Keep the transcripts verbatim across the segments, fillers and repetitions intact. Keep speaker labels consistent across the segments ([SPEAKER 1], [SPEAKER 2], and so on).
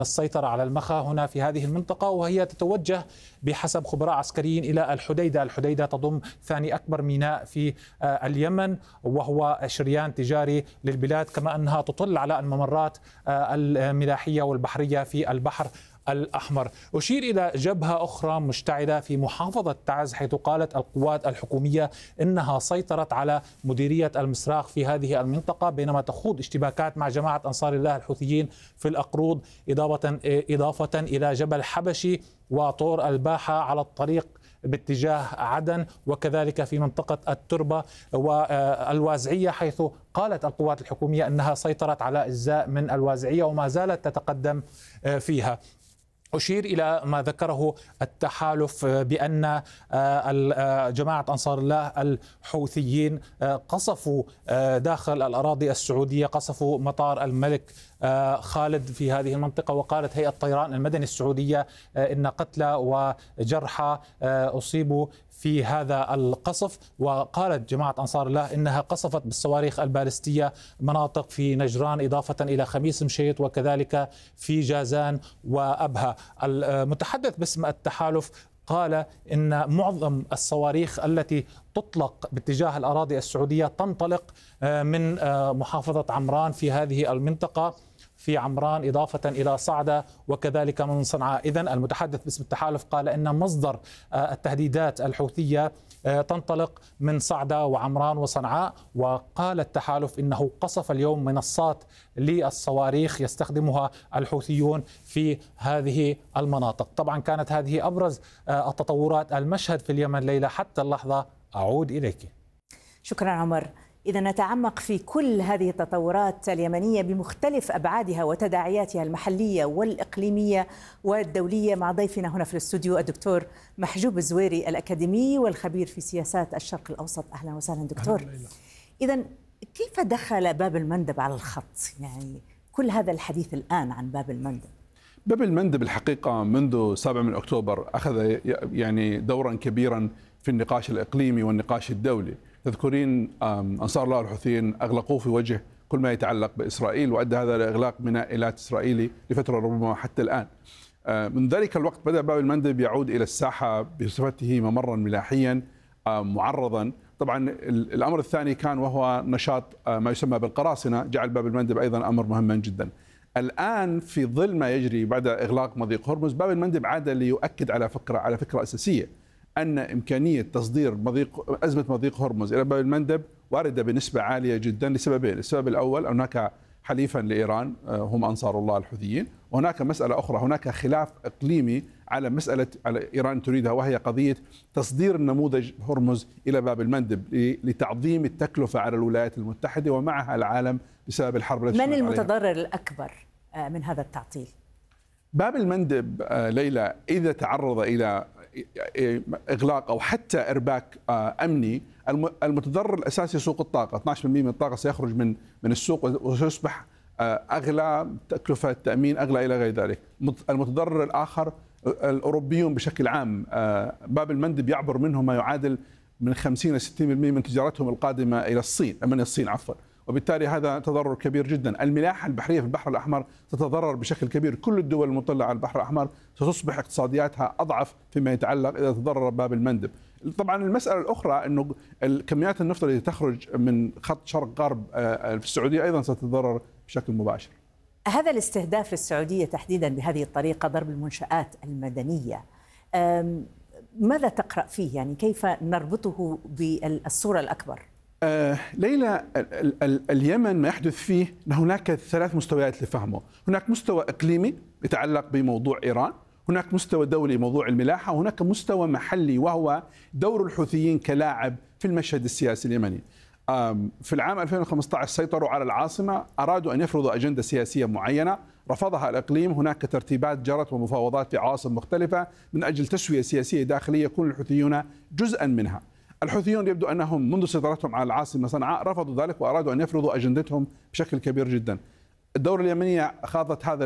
[SPEAKER 1] السيطرة على المخا هنا في هذه المنطقة، وهي تتوجه بحسب خبراء عسكريين إلى الحديدة. الحديدة تضم ثاني أكبر ميناء في اليمن، وهو شريان تجاري للبلاد، كما أنها تطل على الممرات الملاحية والبحرية في البحر الأحمر. أشير إلى جبهة أخرى مشتعلة في محافظة تعز، حيث قالت القوات الحكومية إنها سيطرت على مديرية المسراق في هذه المنطقة، بينما تخوض اشتباكات مع جماعة أنصار الله الحوثيين في الأقروض، إضافة إضافة إلى جبل حبشي وطور الباحة على الطريق باتجاه عدن، وكذلك في منطقة التربة والوازعية، حيث قالت القوات الحكومية أنها سيطرت على أجزاء من الوازعية وما زالت تتقدم فيها. أشير إلى ما ذكره التحالف بأن جماعة أنصار الله الحوثيين قصفوا داخل الأراضي السعودية، قصفوا مطار الملك خالد في هذه المنطقة. وقالت هيئة الطيران المدني السعودية إن قتلى وجرحى أصيبوا في هذا القصف. وقالت جماعة أنصار الله إنها قصفت بالصواريخ البالستية مناطق في نجران، إضافة إلى خميس مشيط وكذلك في جازان وأبها. المتحدث باسم التحالف قال إن معظم الصواريخ التي تطلق باتجاه الأراضي السعودية تنطلق من محافظة عمران في هذه المنطقة، في عمران إضافة إلى صعدة وكذلك من صنعاء. إذن المتحدث باسم التحالف قال إن مصدر التهديدات الحوثية تنطلق من صعدة وعمران وصنعاء. وقال التحالف إنه قصف اليوم منصات للصواريخ يستخدمها الحوثيون في هذه المناطق. طبعا كانت هذه أبرز التطورات المشهد في اليمن ليلى حتى اللحظة. أعود إليك.
[SPEAKER 2] شكرا عمر. إذا نتعمق في كل هذه التطورات اليمنية بمختلف أبعادها وتداعياتها المحلية والإقليمية والدولية مع ضيفنا هنا في الاستوديو الدكتور محجوب الزويري، الأكاديمي والخبير في سياسات الشرق الأوسط. أهلا وسهلا دكتور. إذا كيف دخل باب المندب على الخط؟ يعني كل هذا الحديث الآن عن باب المندب.
[SPEAKER 3] باب المندب الحقيقة منذ سابع من أكتوبر أخذ يعني دورا كبيرا في النقاش الإقليمي والنقاش الدولي. تذكرين أنصار الله الحوثيين أغلقوه في وجه كل ما يتعلق بإسرائيل، وأدى هذا لإغلاق ميناء إيلات إسرائيلي لفترة ربما حتى الآن. من ذلك الوقت بدأ باب المندب يعود إلى الساحة بصفته ممرا ملاحيا معرضا. طبعا الأمر الثاني كان وهو نشاط ما يسمى بالقراصنة، جعل باب المندب أيضا أمر مهما جدا. الآن في ظل ما يجري بعد إغلاق مضيق هرمز، باب المندب عاد ليؤكد على فكرة على فكرة أساسية، أن إمكانية تصدير مضيق أزمة مضيق هرمز إلى باب المندب واردة بنسبة عالية جدا لسببين. السبب الأول هناك حليفا لإيران هم أنصار الله الحوثيين، وهناك مسألة أخرى، هناك خلاف إقليمي على مسألة على إيران تريدها، وهي قضية تصدير النموذج هرمز إلى باب المندب لتعظيم التكلفة على الولايات المتحدة ومعها العالم بسبب الحرب التي
[SPEAKER 2] من المتضرر الأكبر من هذا التعطيل؟ باب
[SPEAKER 3] المندب ليلى إذا تعرض إلى إغلاق أو حتى إرباك أمني، المتضرر الأساسي سوق الطاقة. اثني عشر بالمئة من الطاقة سيخرج من من السوق وسيصبح أغلى، تكلفة التأمين أغلى إلى غير ذلك. المتضرر الآخر الأوروبيون بشكل عام. باب المندب يعبر منهم ما يعادل من خمسين إلى ستين بالمئة من تجارتهم القادمة إلى الصين من الصين عفوا، وبالتالي هذا تضرر كبير جدا. الملاحة البحرية في البحر الأحمر تتضرر بشكل كبير. كل الدول المطلة على البحر الأحمر ستصبح اقتصادياتها أضعف فيما يتعلق إذا تضرر باب المندب. طبعا المسألة الأخرى أنه الكميات النفط التي تخرج من خط شرق غرب في السعودية أيضا ستتضرر بشكل مباشر.
[SPEAKER 2] هذا الاستهداف للسعودية تحديدا بهذه الطريقة، ضرب المنشآت المدنية، ماذا تقرأ فيه؟ يعني كيف نربطه بالصورة الأكبر؟
[SPEAKER 3] آه ليلى، اليمن ما يحدث فيه أن هناك ثلاث مستويات لفهمه. هناك مستوى إقليمي يتعلق بموضوع إيران، هناك مستوى دولي موضوع الملاحة، وهناك مستوى محلي وهو دور الحوثيين كلاعب في المشهد السياسي اليمني. في العام ألفين وخمسة عشر سيطروا على العاصمة، أرادوا أن يفرضوا أجندة سياسية معينة رفضها الإقليم. هناك ترتيبات جرت ومفاوضات في عواصم مختلفة من أجل تسوية سياسية داخلية يكون الحوثيون جزءا منها. الحوثيون يبدو أنهم منذ سيطرتهم على العاصمة صنعاء رفضوا ذلك وأرادوا أن يفرضوا أجندتهم بشكل كبير جدا. الدولة اليمنية خاضت هذا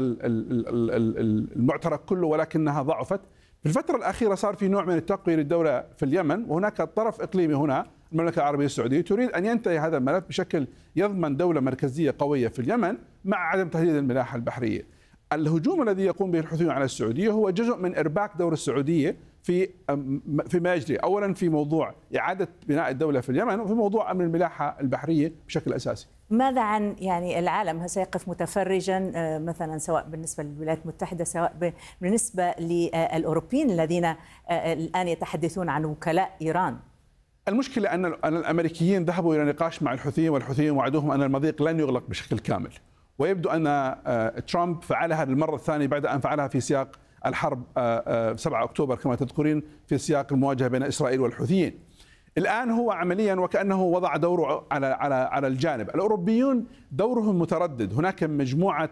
[SPEAKER 3] المعترك كله ولكنها ضعفت. في الفترة الأخيرة صار في نوع من التقوية للدولة في اليمن، وهناك طرف إقليمي هنا المملكة العربية السعودية تريد أن ينتهي هذا الملف بشكل يضمن دولة مركزية قوية في اليمن مع عدم تهديد الملاحة البحرية. الهجوم الذي يقوم به الحوثيون على السعودية هو جزء من إرباك دور السعودية في فيما يجري، أولا في موضوع إعادة بناء الدولة في اليمن، وفي موضوع أمن الملاحة البحرية بشكل أساسي.
[SPEAKER 2] ماذا عن يعني العالم سيقف متفرجا مثلا، سواء بالنسبة للولايات المتحدة سواء بالنسبة للأوروبيين الذين الآن يتحدثون عن وكلاء إيران؟
[SPEAKER 3] المشكلة أن الأمريكيين ذهبوا إلى نقاش مع الحوثيين، والحوثيين وعدوهم أن المضيق لن يغلق بشكل كامل، ويبدو أن ترامب فعلها للمرة الثانية بعد أن فعلها في سياق الحرب سبعة أكتوبر كما تذكرين، في سياق المواجهة بين إسرائيل والحوثيين. الآن هو عمليا وكأنه وضع دوره على على على الجانب. الأوروبيون دورهم متردد، هناك مجموعة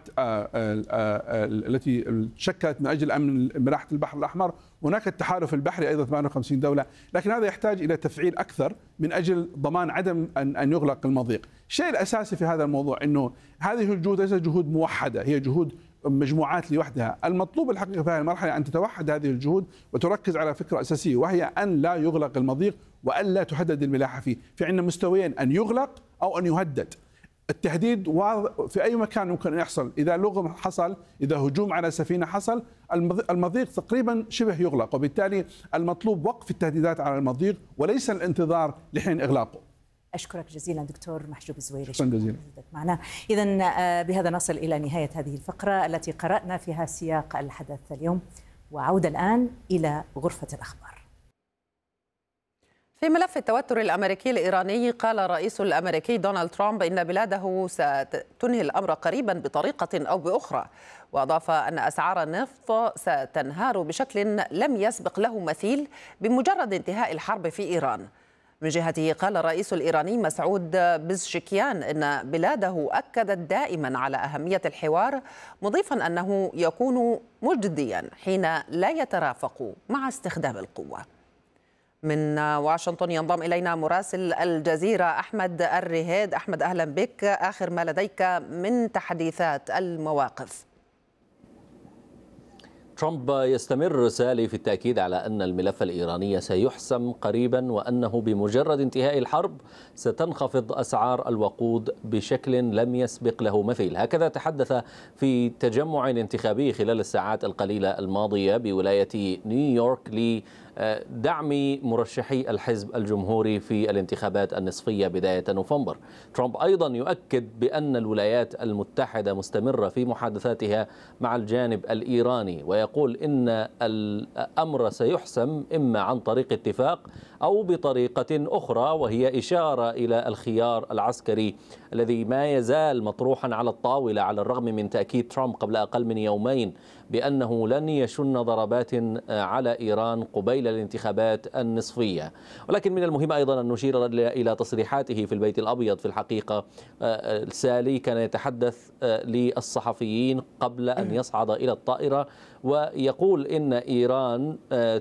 [SPEAKER 3] التي شكلت من أجل أمن ملاحة البحر الأحمر، هناك التحالف البحري أيضا ثمانية وخمسين دولة، لكن هذا يحتاج إلى تفعيل أكثر من أجل ضمان عدم أن أن يغلق المضيق. الشيء الأساسي في هذا الموضوع أنه هذه الجهود ليست جهود موحدة، هي جهود مجموعات لوحدها. المطلوب الحقيقة في هذه المرحلة أن تتوحد هذه الجهود وتركز على فكرة أساسية، وهي أن لا يغلق المضيق وألا تهدد الملاحة فيه. في عندنا مستويين، أن يغلق أو أن يهدد. التهديد في أي مكان ممكن أن يحصل، إذا لغم حصل، إذا هجوم على سفينة حصل، المضيق تقريبا شبه يغلق، وبالتالي المطلوب وقف التهديدات على المضيق وليس الانتظار لحين إغلاقه.
[SPEAKER 2] أشكرك جزيلا دكتور محجوب الزويري.
[SPEAKER 3] شكرا جزيلا.
[SPEAKER 2] معنا. إذن بهذا نصل إلى نهاية هذه الفقرة التي قرأنا فيها سياق الحدث اليوم، وعودة الآن إلى غرفة الأخبار.
[SPEAKER 4] في ملف التوتر الأمريكي الإيراني، قال الرئيس الأمريكي دونالد ترامب إن بلاده ستنهي الأمر قريبا بطريقة أو بأخرى، وأضاف أن أسعار النفط ستنهار بشكل لم يسبق له مثيل بمجرد انتهاء الحرب في إيران. من جهته قال الرئيس الإيراني مسعود بزشكيان إن بلاده أكدت دائما على أهمية الحوار، مضيفا أنه يكون مجديا حين لا يترافق مع استخدام القوة. من واشنطن ينضم إلينا مراسل الجزيرة أحمد الرهيد. أحمد أهلا بك، آخر ما لديك من تحديثات المواقف؟
[SPEAKER 5] ترامب يستمر سالي في التأكيد على أن الملف الإيراني سيحسم قريبا، وأنه بمجرد انتهاء الحرب ستنخفض أسعار الوقود بشكل لم يسبق له مثيل. هكذا تحدث في تجمع انتخابي خلال الساعات القليلة الماضية بولاية نيويورك لدعم مرشحي الحزب الجمهوري في الانتخابات النصفية بداية نوفمبر. ترامب أيضا يؤكد بأن الولايات المتحدة مستمرة في محادثاتها مع الجانب الإيراني، ويقول إن الأمر سيحسم إما عن طريق اتفاق أو بطريقة أخرى، وهي إشارة إلى الخيار العسكري الذي ما يزال مطروحا على الطاولة، على الرغم من تأكيد ترامب قبل أقل من يومين بأنه لن يشن ضربات على إيران قبيل الانتخابات النصفية. ولكن من المهم أيضا أن نشير إلى تصريحاته في البيت الأبيض. في الحقيقة سالي كان يتحدث للصحفيين قبل أن يصعد إلى الطائرة، ويقول إن إيران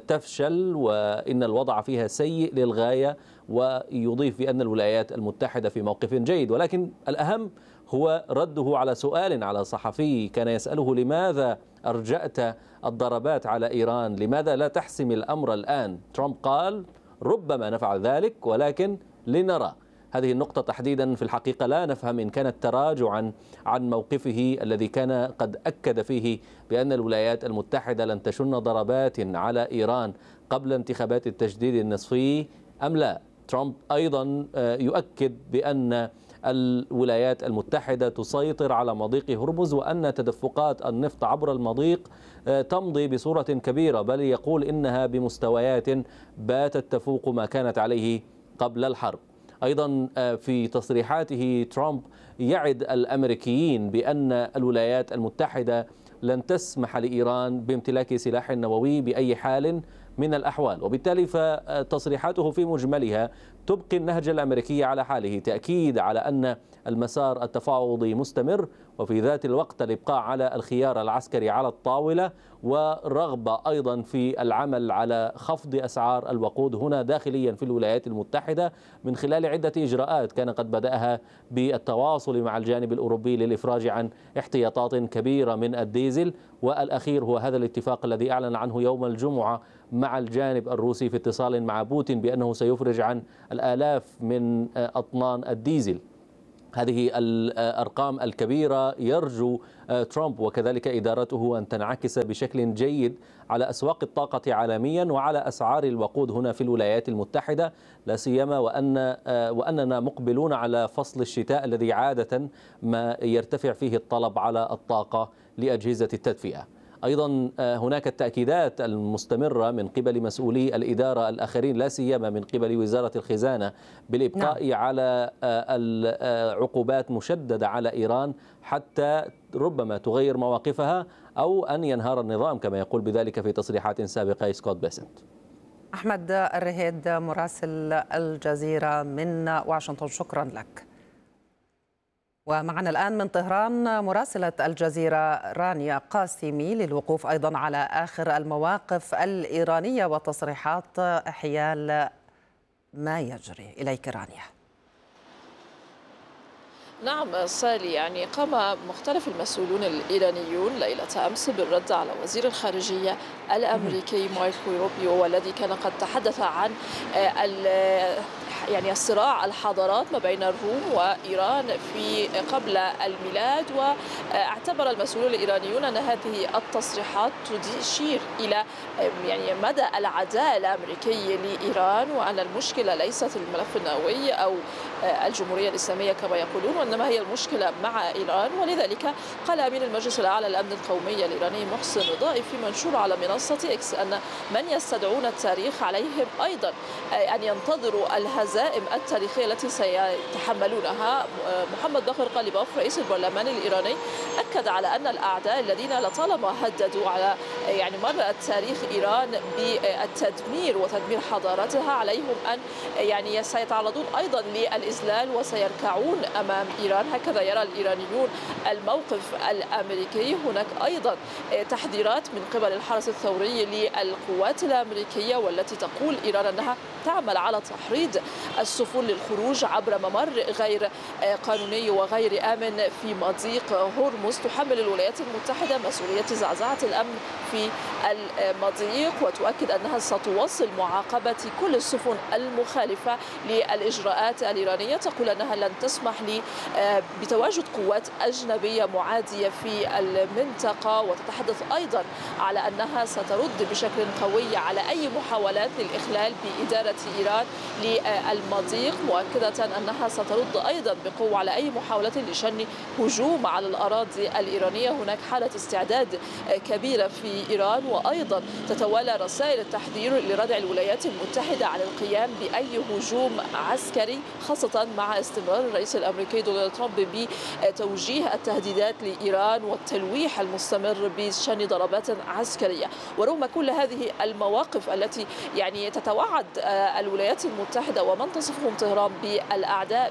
[SPEAKER 5] تفشل وإن الوضع فيها سيء للغاية، ويضيف بأن الولايات المتحدة في موقف جيد. ولكن الأهم هو رده على سؤال على صحفي كان يسأله: لماذا أرجأت الضربات على إيران؟ لماذا لا تحسم الأمر الآن؟ ترامب قال: ربما نفعل ذلك ولكن لنرى. هذه النقطة تحديدا في الحقيقة لا نفهم إن كانت تراجعا عن موقفه الذي كان قد أكد فيه بأن الولايات المتحدة لن تشن ضربات على إيران قبل انتخابات التجديد النصفي أم لا. ترامب أيضا يؤكد بأن الولايات المتحدة تسيطر على مضيق هرمز، وأن تدفقات النفط عبر المضيق تمضي بصورة كبيرة، بل يقول إنها بمستويات باتت تفوق ما كانت عليه قبل الحرب. أيضا في تصريحاته ترامب يعد الأمريكيين بأن الولايات المتحدة لن تسمح لإيران بامتلاك سلاح نووي بأي حال من الأحوال، وبالتالي فتصريحاته في مجملها تبقي النهج الأمريكي على حاله، تأكيد على أن المسار التفاوضي مستمر، وفي ذات الوقت الإبقاء على الخيار العسكري على الطاولة، ورغبة أيضا في العمل على خفض أسعار الوقود هنا داخليا في الولايات المتحدة من خلال عدة إجراءات كان قد بدأها بالتواصل مع الجانب الأوروبي للإفراج عن احتياطات كبيرة من الديزل، والأخير هو هذا الاتفاق الذي أعلن عنه يوم الجمعة مع الجانب الروسي في اتصال مع بوتين بأنه سيفرج عن الآلاف من أطنان الديزل. هذه الأرقام الكبيرة يرجو ترامب وكذلك إدارته أن تنعكس بشكل جيد على أسواق الطاقة عالميا وعلى أسعار الوقود هنا في الولايات المتحدة، لا سيما وأن وأننا مقبلون على فصل الشتاء الذي عادة ما يرتفع فيه الطلب على الطاقة لأجهزة التدفئة. أيضا هناك التأكيدات المستمرة من قبل مسؤولي الإدارة الآخرين، لا سيما من قبل وزارة الخزانة، بالإبقاء نعم. على العقوبات مشددة على إيران حتى ربما تغير مواقفها أو أن ينهار النظام، كما يقول بذلك في تصريحات سابقة سكوت بيسنت.
[SPEAKER 4] أحمد الرهيد مراسل الجزيرة من واشنطن، شكرا لك. ومعنا الآن من طهران مراسلة الجزيرة رانيا قاسمي للوقوف أيضا على آخر المواقف الإيرانية وتصريحات حيال ما يجري. إليك رانيا.
[SPEAKER 6] نعم سالي، يعني قام مختلف المسؤولون الإيرانيون ليلة أمس بالرد على وزير الخارجية الأمريكي ماركو روبيو، والذي كان قد تحدث عن يعني الصراع الحضارات ما بين الروم وإيران في قبل الميلاد. واعتبر المسؤولون الإيرانيون أن هذه التصريحات تشير إلى يعني مدى العداء الأمريكي لإيران، وأن المشكلة ليست الملف النووي أو الجمهورية الإسلامية كما يقولون، وإنما هي المشكلة مع إيران. ولذلك قال أمين المجلس الأعلى للأمن القومي الإيراني محسن رضائي في منشور على منصة إكس أن من يستدعون التاريخ عليهم أيضا أن ينتظروا الهزائم التاريخية التي سيتحملونها. محمد باقر غالباف رئيس البرلمان الإيراني أكد على أن الأعداء الذين لطالما هددوا على يعني مر التاريخ إيران بالتدمير وتدمير حضارتها عليهم أن يعني سيتعرضون أيضا للإذلال وسيركعون أمام إيران. هكذا يرى الإيرانيون الموقف الأمريكي. هناك أيضا تحذيرات من قبل الحرس الثوري للقوات الأمريكية، والتي تقول إيران أنها تعمل على تحريض السفن للخروج عبر ممر غير قانوني وغير آمن في مضيق هرمز. تحمل الولايات المتحدة مسؤولية زعزعة الأمن في المضيق، وتؤكد أنها ستواصل معاقبة كل السفن المخالفة للإجراءات الإيرانية. تقول أنها لن تسمح لي بتواجد قوات أجنبية معادية في المنطقة، وتتحدث أيضا على أنها سترد بشكل قوي على أي محاولات للإخلال بإدارة إيران للمضيق، مؤكدة أنها سترد أيضا بقوة على أي محاولات لشن هجوم على الأراضي الإيرانية. هناك حالة استعداد كبيرة في إيران، وأيضا تتوالى رسائل التحذير لردع الولايات المتحدة عن القيام بأي هجوم عسكري، خاصة مع استمرار الرئيس الأمريكي دونالد ترامب بتوجيه التهديدات لإيران والتلويح المستمر بشن ضربات عسكرية. ورغم كل هذه المواقف التي يعني تتوعد الولايات المتحدة ومن تصفهم طهران بالأعداء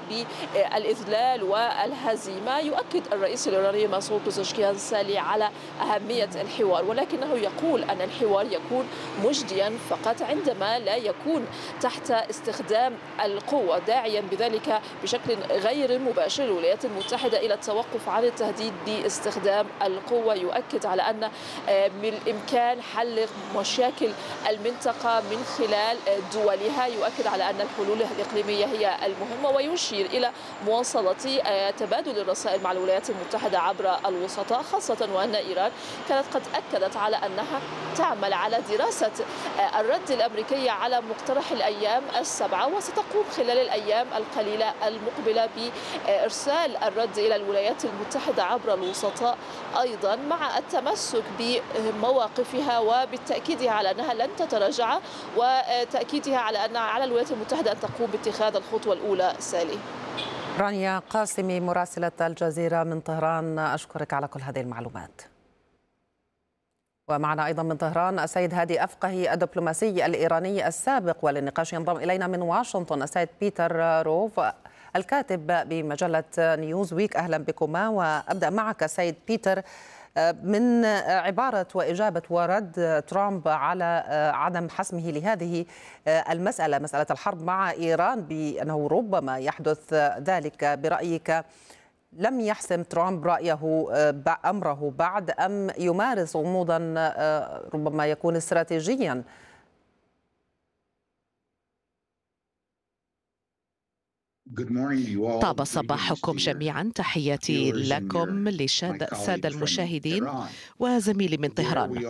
[SPEAKER 6] بالإذلال والهزيمة، يؤكد الرئيس الإيراني مسعود بزشكيان سالي على أهمية الحوار، ولكنه يقول أن الحوار يكون مجديا فقط عندما لا يكون تحت استخدام القوة، داعيا بذلك بشكل غير مباشر الولايات المتحدة إلى التوقف عن التهديد باستخدام القوة. يؤكد على أن من الإمكان حل مشاكل المنطقة من خلال دولها. يؤكد على أن الحلول الإقليمية هي المهمة، ويشير إلى مواصلة تبادل الرسائل مع الولايات المتحدة عبر الوسطاء، خاصة وأن إيران كانت قد أكدت على أنها تعمل على دراسة الرد الأمريكي على مقترح الأيام السبعة، وستقوم خلال الأيام القليلة المقبلة بإرسال الرد إلى الولايات المتحدة عبر الوسطاء أيضا، مع التمسك بمواقفها وبالتأكيد على أنها لن تتراجع، وتأكيدها على أن على الولايات المتحدة أن تقوم باتخاذ الخطوة الأولى. سالي.
[SPEAKER 4] رانيا قاسمي مراسلة الجزيرة من طهران، أشكرك على كل هذه المعلومات. ومعنا أيضا من طهران السيد هادي أفقهي الدبلوماسي الإيراني السابق، وللنقاش ينضم إلينا من واشنطن السيد بيتر روف الكاتب بمجلة نيوز ويك. أهلا بكما، وأبدأ معك سيد بيتر من عبارة وإجابة ورد ترامب على عدم حسمه لهذه المسألة، مسألة الحرب مع إيران، بأنه ربما يحدث ذلك. برأيك لم يحسم ترامب رأيه أمره بعد، أم يمارس غموضا ربما يكون استراتيجيا؟
[SPEAKER 7] طاب صباحكم جميعا، تحياتي لكم للسادة المشاهدين وزميلي من طهران.